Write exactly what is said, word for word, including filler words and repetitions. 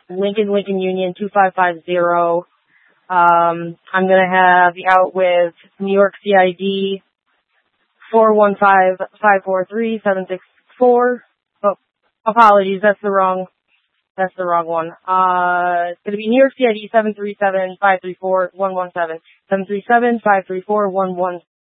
Lincoln, Lincoln Union, two five five zero. Um, I'm going to have the out with New York C I D, four one five, five four three, seven six four. Oh, apologies, that's the wrong, that's the wrong one. Uh, it's going to be New York C I D, seven three seven, five three four, one one seven. seven three seven, five three four, one one seven.